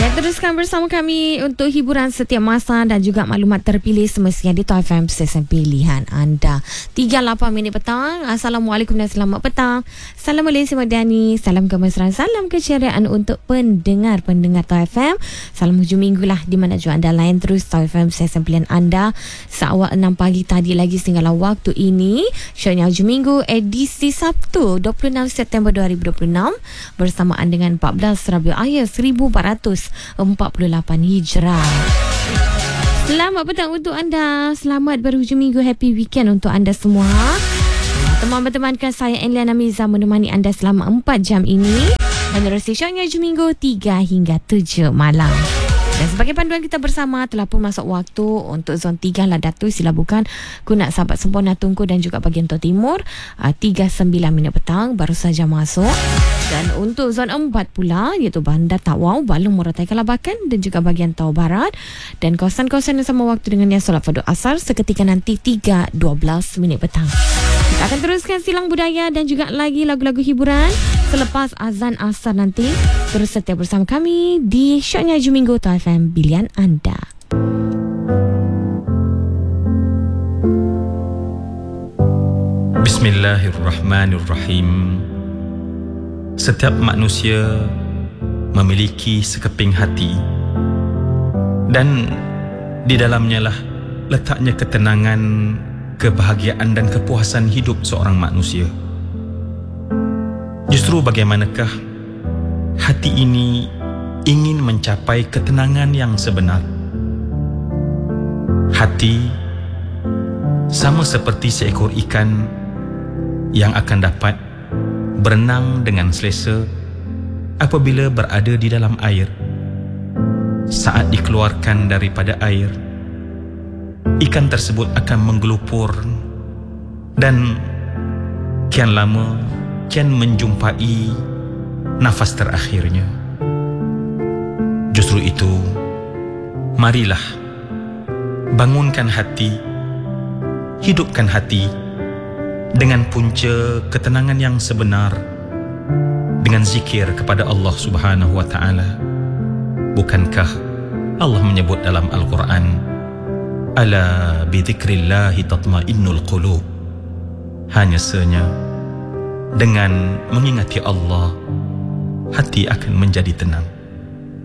Ya, teruskan bersama kami untuk hiburan setiap masa dan juga maklumat terpilih semestinya di Top FM stesen pilihan anda. 3.8 minit petang. Assalamualaikum dan selamat petang. Salam Malaysia Madani, salam kemesraan, salam keceriaan untuk pendengar-pendengar Top FM. Salam hujung minggu lah di mana juga anda lain terus Top FM stesen pilihan anda. Seawal 6 pagi tadi lagi setinggalah waktu ini. Syoknya hujung minggu edisi Sabtu 26 September 2026 bersamaan dengan 14 Rabiul Akhir 1448 Hijrah. Selamat petang untuk anda. Selamat berhujung minggu. Happy weekend untuk anda semua. Teman-temankan saya Eliana Miza menemani anda selama 4 jam ini. Menerusi syoknya hujung minggu 3 hingga 7 malam. Dan sebagai panduan kita bersama, telah pun masuk waktu untuk zon 3 lah Datuk. Sila bukan Kunak Sahabat Sempurna Tunku dan juga bahagian Timur. 39 minit petang baru saja masuk. Dan untuk zon 4 pula, iaitu Bandar Tawau, Balong, Moratai, Kalabakan dan juga bahagian Tau Barat. Dan kawasan-kawasan yang sama waktu dengan yang solat fardu asar seketika nanti 3.12 minit petang. Kita akan teruskan silang budaya dan juga lagi lagu-lagu hiburan selepas azan asar nanti. Terus setia bersama kami di Syoknya Hujung Minggu Top FM pilihan anda. Bismillahirrahmanirrahim. Setiap manusia memiliki sekeping hati dan di dalamnya lah letaknya ketenangan, kebahagiaan dan kepuasan hidup seorang manusia. Justru bagaimanakah hati ini ingin mencapai ketenangan yang sebenar? Hati sama seperti seekor ikan yang akan dapat berenang dengan selesa apabila berada di dalam air. Saat dikeluarkan daripada air, ikan tersebut akan menggelupur dan kian lama kian menjumpai nafas terakhirnya. Justru itu, marilah bangunkan hati, hidupkan hati dengan punca ketenangan yang sebenar dengan zikir kepada Allah Subhanahu wa taala. Bukankah Allah menyebut dalam Al-Quran, ala bidzikrillahi tatmainnul qulub? Hanya saja dengan mengingati Allah, hati akan menjadi tenang.